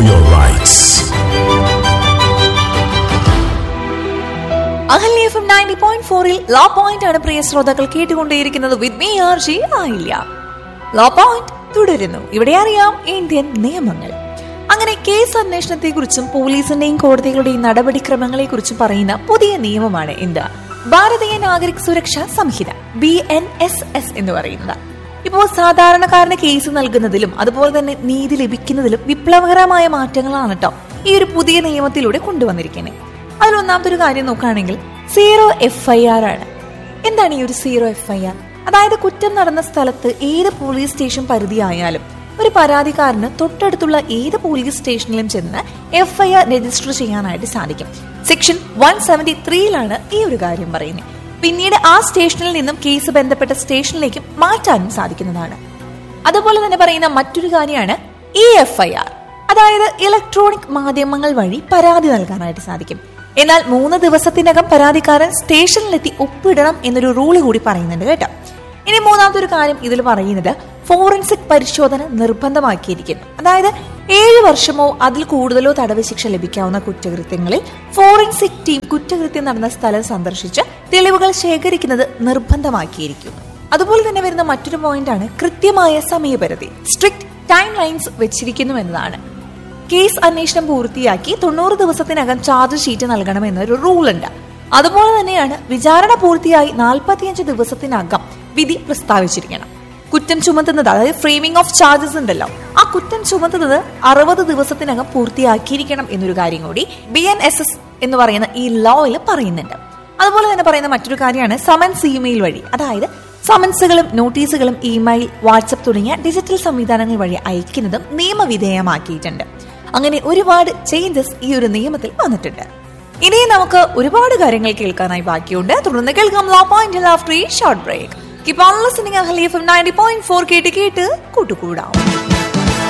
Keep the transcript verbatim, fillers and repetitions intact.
your rights. Ahalya F M ninety point ഫോറിൽ law point ആണ് പ്രിയ ശ്രോതാക്കൾ കേട്ടുകൊണ്ടേയിരിക്കുന്നത്. വിത്ത് മീ ആർ ജി ആയില്ല. ലോ പോയിന്റ് തുടരുന്നു. ഇവിടെ അറിയാം ഇന്ത്യൻ നിയമങ്ങൾ. അങ്ങനെ കേസ് അന്വേഷണത്തെ കുറിച്ചും പോലീസിന്റെയും കോടതികളുടെയും നടപടിക്രമങ്ങളെ കുറിച്ചും പറയുന്ന പുതിയ നിയമമാണ് എന്ത്? ഭാരതീയ നാഗരിക് സുരക്ഷാ സംഹിത, ബി എൻ എസ് എസ് എന്ന് പറയുന്നത്. ഇപ്പോൾ സാധാരണക്കാരന് കേസ് നൽകുന്നതിലും അതുപോലെ തന്നെ നീതി ലഭിക്കുന്നതിലും വിപ്ലവകരമായ മാറ്റങ്ങളാണ് കേട്ടോ ഈ ഒരു പുതിയ നിയമത്തിലൂടെ കൊണ്ടുവന്നിരിക്കുന്നത്. അതിൽ ഒന്നാമത്തെ ഒരു കാര്യം നോക്കുകയാണെങ്കിൽ സീറോ എഫ് ഐ ആർ ആണ്. എന്താണ് ഈ ഒരു സീറോ എഫ് ഐ ആർ? അതായത് കുറ്റം നടന്ന സ്ഥലത്ത് ഏത് പോലീസ് സ്റ്റേഷൻ പരിധിയായാലും ഒരു പരാതിക്കാരന് തൊട്ടടുത്തുള്ള ഏത് പോലീസ് സ്റ്റേഷനിലും ചെന്ന് എഫ് ഐ ആർ രജിസ്റ്റർ ചെയ്യാനായിട്ട് സാധിക്കും. സെക്ഷൻ വൺ സെവന്റി ത്രീയിലാണ് ഈ ഒരു കാര്യം പറയുന്നത്. പിന്നീട് ആ സ്റ്റേഷനിൽ നിന്നും കേസ് ബന്ധപ്പെട്ട സ്റ്റേഷനിലേക്ക് മാറ്റാനും സാധിക്കുന്നതാണ്. അതുപോലെ തന്നെ പറയുന്ന മറ്റൊരു കാര്യമാണ് ഇ എഫ് ഐ ആർ. അതായത് ഇലക്ട്രോണിക് മാധ്യമങ്ങൾ വഴി പരാതി നൽകാനായിട്ട് സാധിക്കും. എന്നാൽ മൂന്ന് ദിവസത്തിനകം പരാതിക്കാരൻ സ്റ്റേഷനിലെത്തി ഒപ്പിടണം എന്നൊരു റൂള് കൂടി പറയുന്നുണ്ട് കേട്ടോ. ഇനി മൂന്നാമത്തെ ഒരു കാര്യം ഇതിൽ പറയുന്നത് ഫോറൻസിക് പരിശോധന നിർബന്ധമാക്കിയിരിക്കുന്നു. അതായത് ഏഴ് വർഷമോ അതിൽ കൂടുതലോ തടവ് ശിക്ഷ ലഭിക്കാവുന്ന കുറ്റകൃത്യങ്ങളിൽ ഫോറൻസിക് ടീം കുറ്റകൃത്യം നടന്ന സ്ഥലം സന്ദർശിച്ച് തെളിവുകൾ ശേഖരിക്കുന്നത് നിർബന്ധമാക്കിയിരിക്കുന്നു. അതുപോലെ തന്നെ വരുന്ന മറ്റൊരു പോയിന്റാണ് കൃത്യമായ സമയപരിധി, സ്ട്രിക്ട് ടൈം ലൈൻസ് വെച്ചിരിക്കുന്നു എന്നതാണ്. കേസ് അന്വേഷണം പൂർത്തിയാക്കി തൊണ്ണൂറ് ദിവസത്തിനകം ചാർജ് ഷീറ്റ് നൽകണമെന്നൊരു റൂൾ ഉണ്ട്. അതുപോലെ തന്നെയാണ് വിചാരണ പൂർത്തിയായി നാൽപ്പത്തിയഞ്ച് ദിവസത്തിനകം വിധി പ്രസ്താവിച്ചിരിക്കണം. കുറ്റം ചുമത്തുന്നത്, അതായത് ഫ്രെയിമിംഗ് ഓഫ് ചാർജസ് ഉണ്ടല്ലോ, ആ കുറ്റം ചുമത്തുന്നത് അറുപത് ദിവസത്തിനകം പൂർത്തിയാക്കിയിരിക്കണം എന്നൊരു കാര്യം കൂടി ബി എൻ എസ് എസ് എന്ന് പറയുന്ന ഈ ലോയിൽ പറയുന്നുണ്ട്. അതുപോലെ തന്നെ പറയുന്ന മറ്റൊരു കാര്യമാണ് സമൻസ് ഇമെയിൽ വഴി, അതായത് സമൻസുകളും നോട്ടീസുകളും ഇമെയിൽ, വാട്സപ്പ് തുടങ്ങിയ ഡിജിറ്റൽ സംവിധാനങ്ങൾ വഴി അയക്കുന്നതും നിയമവിധേയമാക്കിയിട്ടുണ്ട്. അങ്ങനെ ഒരുപാട് ചേഞ്ചസ് ഈ ഒരു നിയമത്തിൽ വന്നിട്ടുണ്ട്. ഇനിയും നമുക്ക് ഒരുപാട് കാര്യങ്ങൾ കേൾക്കാനായി ബാക്കിയുണ്ട്. തുടർന്ന് കേൾക്കാം ലോ പോയിന്റ് ആഫ്റ്റർ ഈ short break. Keep on listening Ahalya F M ninety point four കേട്ട് കേട്ട് കൂട്ടുകൂടാം.